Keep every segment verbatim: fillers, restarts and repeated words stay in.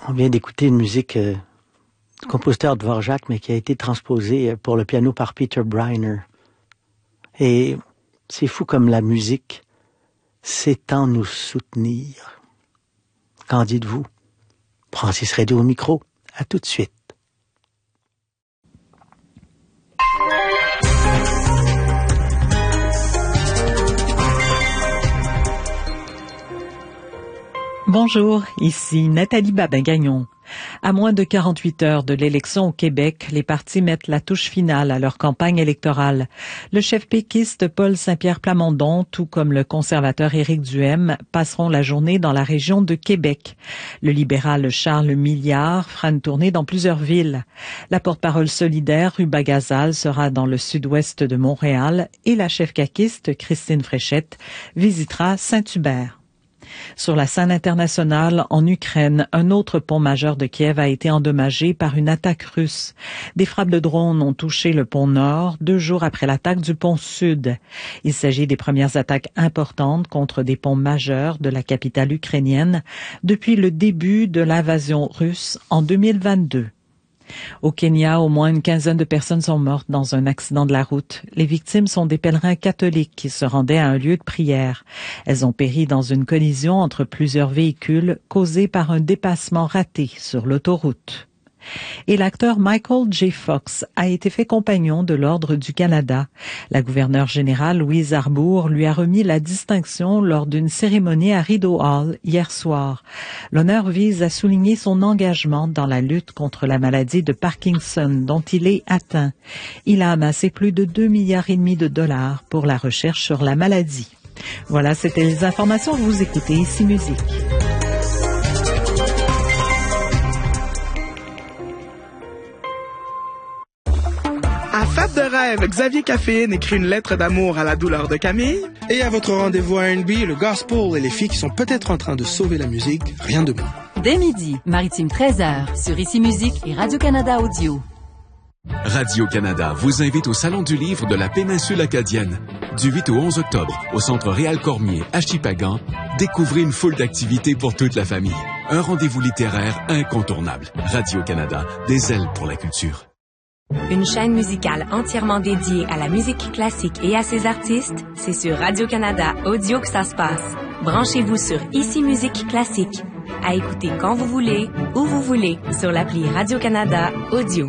On vient d'écouter une musique euh, du compositeur Dvorak, mais qui a été transposée pour le piano par Peter Briner. Et c'est fou comme la musique s'étend nous soutenir. Qu'en dites-vous? Francis Radio au micro. À tout de suite. Bonjour, ici Nathalie Babin-Gagnon. À moins de quarante-huit heures de l'élection au Québec, les partis mettent la touche finale à leur campagne électorale. Le chef péquiste Paul Saint-Pierre Plamondon, tout comme le conservateur Éric Duhaime, passeront la journée dans la région de Québec. Le libéral Charles Milliard fera une tournée dans plusieurs villes. La porte-parole solidaire Ruba Gazal sera dans le sud-ouest de Montréal et la chef caquiste Christine Fréchette visitera Saint-Hubert. Sur la scène internationale, en Ukraine, un autre pont majeur de Kiev a été endommagé par une attaque russe. Des frappes de drones ont touché le pont nord deux jours après l'attaque du pont sud. Il s'agit des premières attaques importantes contre des ponts majeurs de la capitale ukrainienne depuis le début de l'invasion russe en deux mille vingt-deux. Au Kenya, au moins une quinzaine de personnes sont mortes dans un accident de la route. Les victimes sont des pèlerins catholiques qui se rendaient à un lieu de prière. Elles ont péri dans une collision entre plusieurs véhicules causée par un dépassement raté sur l'autoroute. Et l'acteur Michael J. Fox a été fait compagnon de l'Ordre du Canada. La gouverneure générale Louise Arbour lui a remis la distinction lors d'une cérémonie à Rideau Hall hier soir. L'honneur vise à souligner son engagement dans la lutte contre la maladie de Parkinson dont il est atteint. Il a amassé plus de deux milliards et demi de dollars pour la recherche sur la maladie. Voilà, c'était les informations. Vous écoutez Ici Musique. À Fête de rêve, Xavier Caféine écrit une lettre d'amour à la douleur de Camille. Et à votre rendez-vous R and B, le gospel et les filles qui sont peut-être en train de sauver la musique, rien de moins. Dès midi, Maritime treize heures, sur Ici Musique et Radio-Canada Audio. Radio-Canada vous invite au Salon du livre de la péninsule acadienne. Du huit au onze octobre, au Centre Réal Cormier, à Shippagan, découvrez une foule d'activités pour toute la famille. Un rendez-vous littéraire incontournable. Radio-Canada, des ailes pour la culture. Une chaîne musicale entièrement dédiée à la musique classique et à ses artistes, c'est sur Radio-Canada Audio que ça se passe. Branchez-vous sur Ici Musique Classique. À écouter quand vous voulez, où vous voulez, sur l'appli Radio-Canada Audio.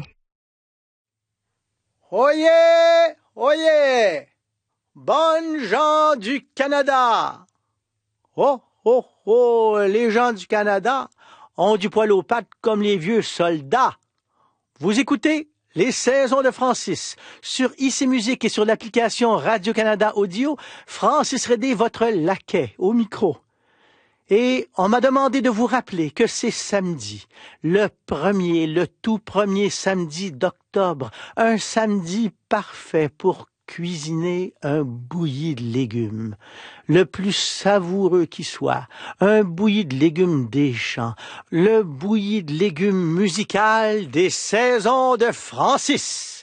Oyez! Oyez! Bonnes gens du Canada! Oh, oh, oh! Les gens du Canada ont du poil aux pattes comme les vieux soldats. Vous écoutez les saisons de Francis sur Ici Musique et sur l'application Radio-Canada Audio. Francis Redé, votre laquais au micro. Et on m'a demandé de vous rappeler que c'est samedi, le premier, le tout premier samedi d'octobre, un samedi parfait pour cuisiner un bouilli de légumes, le plus savoureux qui soit, un bouilli de légumes des champs, le bouilli de légumes musical des saisons de Francis.